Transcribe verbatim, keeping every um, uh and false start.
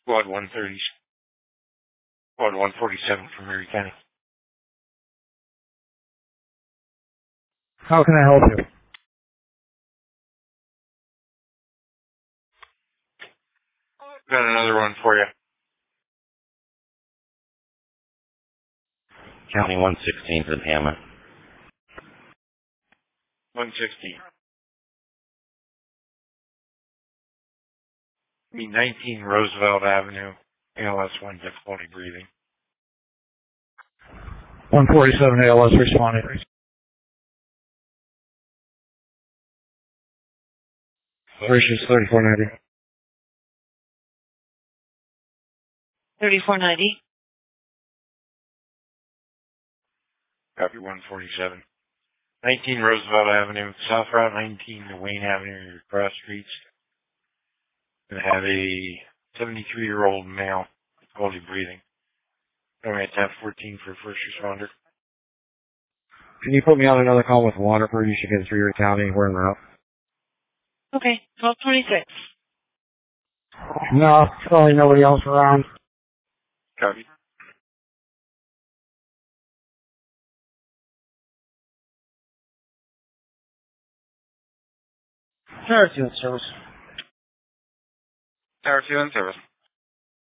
Squad one thirty, Squad one forty-seven from Erie County. How can I help you? Got another one for you. County one sixteen in Hammond. one sixty. nineteen Roosevelt Avenue, A L S one, difficulty breathing. one forty-seven A L S responding. Ratios thirty-four ninety. thirty-four ninety. Copy one forty-seven. nineteen Roosevelt Avenue, South Route nineteen to Wayne Avenue, your cross streets. And have a seventy-three-year-old male, difficulty breathing. Going at tap fourteen for first responder. Can you put me on another call with Waterford? You should get through your county. We're in route. Okay, twelve twenty-six. No, probably nobody else around. Copy. Tower two in service. Tower two in service.